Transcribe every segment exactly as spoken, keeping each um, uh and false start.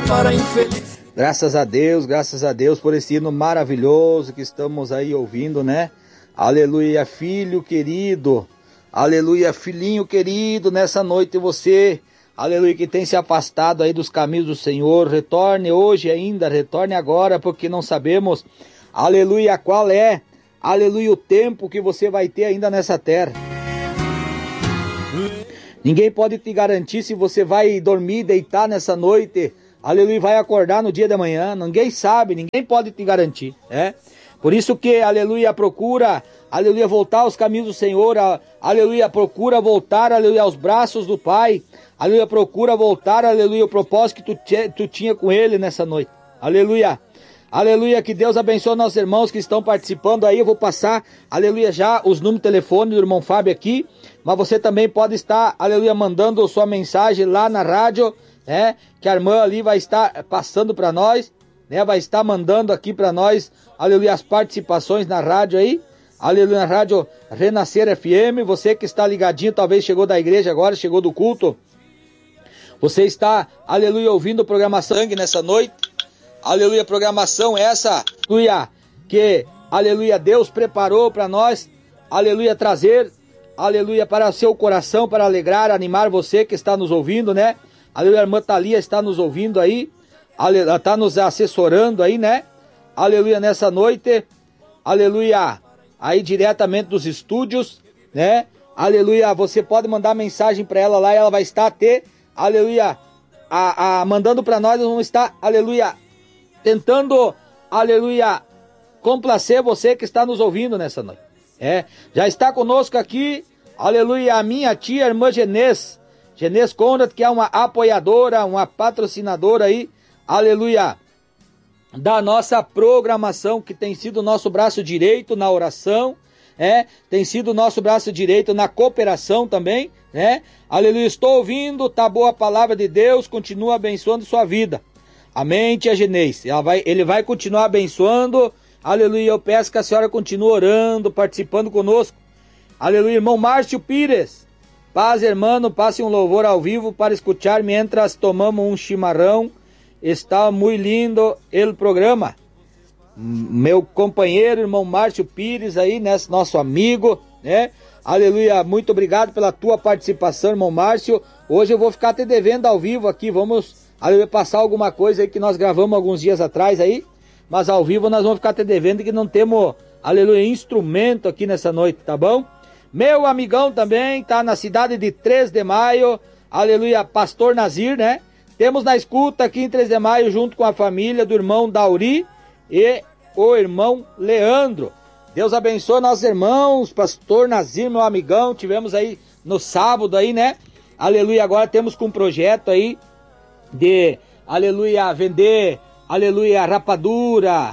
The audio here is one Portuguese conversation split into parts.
para infeliz. Graças a Deus, graças a Deus por esse hino maravilhoso que estamos aí ouvindo, né? Aleluia, filho querido, aleluia, filhinho querido, nessa noite você, aleluia, que tem se afastado aí dos caminhos do Senhor, retorne hoje ainda, retorne agora, porque não sabemos, aleluia, qual é, aleluia, o tempo que você vai ter ainda nessa terra. Ninguém pode te garantir se você vai dormir, deitar nessa noite, aleluia, vai acordar no dia de amanhã. Ninguém sabe, ninguém pode te garantir, é? Por isso que, aleluia, procura, aleluia, voltar aos caminhos do Senhor, aleluia, procura voltar, aleluia, aos braços do Pai, aleluia, procura voltar, aleluia, o propósito que tu, te, tu tinha com Ele nessa noite, aleluia. Aleluia, que Deus abençoe nossos irmãos que estão participando aí. Eu vou passar, aleluia, já os números de telefone do irmão Fábio aqui, mas você também pode estar, aleluia, mandando sua mensagem lá na rádio, né, que a irmã ali vai estar passando para nós, né, vai estar mandando aqui para nós, aleluia, as participações na rádio aí, aleluia, na rádio Renascer F M. Você que está ligadinho, talvez chegou da igreja agora, chegou do culto, você está, aleluia, ouvindo o programa Sangue nessa noite. Aleluia, programação essa, aleluia, que, aleluia, Deus preparou para nós, aleluia, trazer, aleluia, para seu coração, para alegrar, animar você que está nos ouvindo, né? Aleluia, a irmã Thalia está nos ouvindo aí, aleluia, está nos assessorando aí, né? Aleluia, nessa noite, aleluia, aí diretamente dos estúdios, né? Aleluia, você pode mandar mensagem para ela lá e ela vai estar até, aleluia, a, a, mandando para nós, nós vamos estar, aleluia, tentando, aleluia, complacer você que está nos ouvindo nessa noite. É, já está conosco aqui, aleluia, a minha tia, a irmã Genês, Genês Conrad, que é uma apoiadora, uma patrocinadora aí, aleluia, da nossa programação, que tem sido o nosso braço direito na oração, é, tem sido o nosso braço direito na cooperação também, né? Aleluia, estou ouvindo, tá boa a palavra de Deus, continua abençoando sua vida. Amém, tia Genês, ela vai, ele vai continuar abençoando, aleluia, eu peço que a senhora continue orando, participando conosco, aleluia, irmão Márcio Pires, paz, irmão, passe um louvor ao vivo para escutar, mientras tomamos um chimarrão, está muito lindo o programa, meu companheiro, irmão Márcio Pires aí, né, nosso amigo, né, aleluia, muito obrigado pela tua participação, irmão Márcio, hoje eu vou ficar te devendo ao vivo aqui, vamos... aleluia, passar alguma coisa aí que nós gravamos alguns dias atrás aí, mas ao vivo nós vamos ficar te devendo que não temos, aleluia, instrumento aqui nessa noite, tá bom? Meu amigão também tá na cidade de três de maio, aleluia, pastor Nazir, né? Temos na escuta aqui em três de maio junto com a família do irmão Dauri e o irmão Leandro. Deus abençoe nossos irmãos, pastor Nazir, meu amigão, tivemos aí no sábado aí, né? Aleluia, agora temos com um projeto aí, de, aleluia, vender, aleluia, rapadura,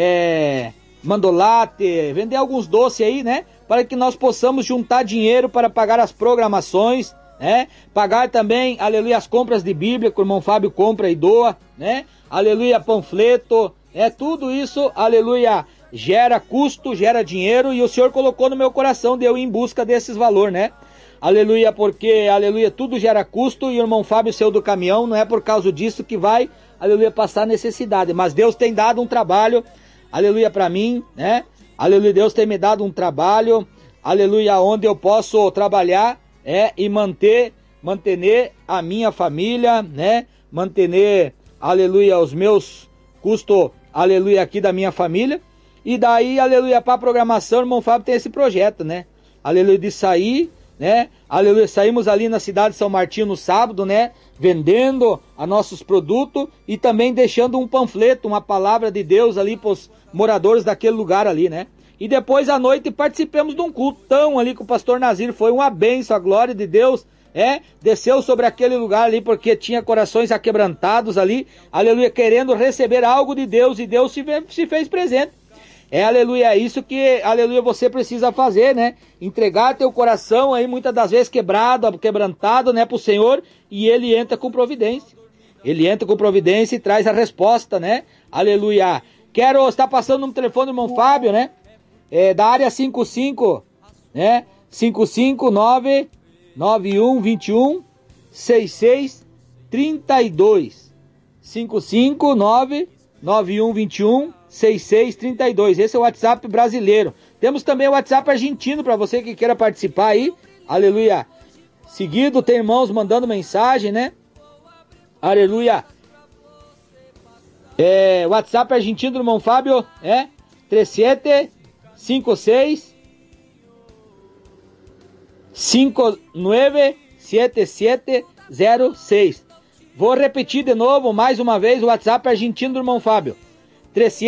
é, mandolate, vender alguns doces aí, né, para que nós possamos juntar dinheiro para pagar as programações, né, pagar também, aleluia, as compras de Bíblia, que o irmão Fábio compra e doa, né, aleluia, panfleto, é tudo isso, aleluia, gera custo, gera dinheiro, e o Senhor colocou no meu coração de eu ir em busca desses valores, né, aleluia, porque, aleluia, tudo gera custo, e o irmão Fábio saiu do caminhão, não é por causa disso que vai, aleluia, passar necessidade, mas Deus tem dado um trabalho, aleluia, para mim, né, aleluia, Deus tem me dado um trabalho, aleluia, onde eu posso trabalhar, é, e manter, manter a minha família, né, manter, aleluia, os meus custos, aleluia, aqui da minha família, e daí, aleluia, para a programação, o irmão Fábio tem esse projeto, né, aleluia, de sair, né, aleluia, saímos ali na cidade de São Martinho no sábado, né, vendendo a nossos produtos e também deixando um panfleto, uma palavra de Deus ali para os moradores daquele lugar ali, né, e depois à noite participamos de um cultão ali com o pastor Nazir, foi uma bênção, a glória de Deus, é, desceu sobre aquele lugar ali, porque tinha corações aquebrantados ali, aleluia, querendo receber algo de Deus, e Deus se, se fez presente. É, aleluia, é isso que, aleluia, você precisa fazer, né? Entregar teu coração aí, muitas das vezes quebrado, quebrantado, né, pro Senhor, e Ele entra com providência. Ele entra com providência e traz a resposta, né? Aleluia. Quero estar passando no telefone do irmão Fábio, né? É, da área cinquenta e cinco, né? cinco cinco nove, nove um dois um, seis seis três dois. cinco cinco nove nove um dois um seis seis três dois. Esse é o WhatsApp brasileiro. Temos também o WhatsApp argentino para você que queira participar aí. Aleluia. Seguido tem irmãos mandando mensagem, né? Aleluia. É, WhatsApp argentino do irmão Fábio é três sete cinco seis cinco nove sete sete zero seis. Vou repetir de novo, mais uma vez, o WhatsApp argentino do irmão Fábio. três sete